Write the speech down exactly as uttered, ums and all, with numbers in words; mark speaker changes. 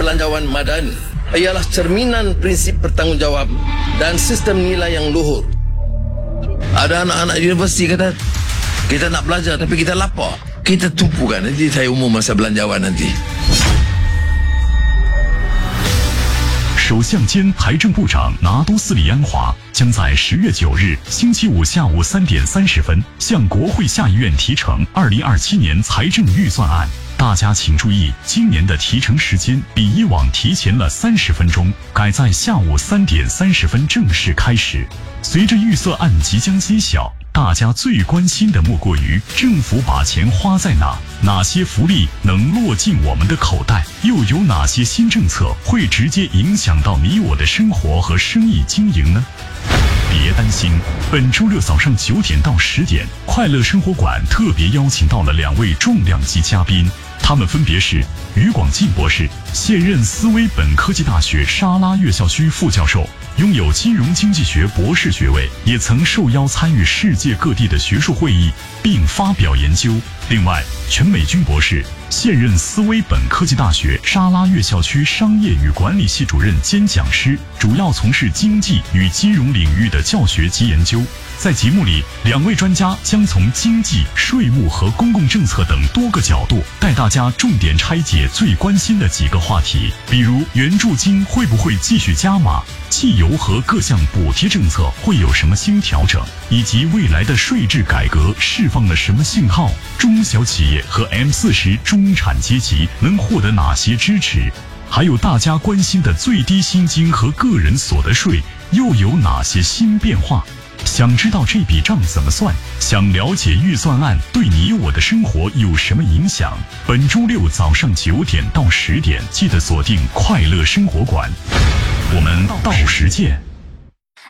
Speaker 1: Belanjawan Madani ialah cerminan prinsip bertanggungjawab dan sistem nilai yang luhur. Ada anak-anak universiti kata, kita nak belajar tapi kita lapar. Kita tumpukan nanti saya umum masa belanjawan nanti.
Speaker 2: 首相兼财政部长拿督斯里安华将在十月九日星期五下午三点三十分向国会下议院提呈二零二七年财政预算案。大家请注意，今年的提呈时间比以往提前了三十分钟，改在下午三点三十分正式开始。随着预算案即将揭晓，大家最关心的莫过于政府把钱花在哪，哪些福利能落进我们的口袋，又有哪些新政策会直接影响到你我的生活和生意经营呢？别担心，本周六早上九点到十点，快乐生活馆特别邀请到了两位重量级嘉宾，他们分别是于广进博士，现任斯威本科技大学沙拉越校区副教授，拥有金融经济学博士学位，也曾受邀参与世界各地的学术会议并发表研究。另外，全美军博士，现任斯威本科技大学沙拉越校区商业与管理系主任兼讲师，主要从事经济与金融领域的教学及研究。在节目里，两位专家将从经济、税务和公共政策等多个角度，带大家重点拆解最关心的几个话题，比如援助金会不会继续加码，汽油和各项补贴政策会有什么新调整，以及未来的税制改革释放了什么信号，中小企业和 M 四十 中产阶级能获得哪些支持，还有大家关心的最低薪金和个人所得税又有哪些新变化。想知道这笔账怎么算？想了解预算案对你我的生活有什么影响？本周六早上九点到十点，记得锁定快乐生活馆，我们到时见。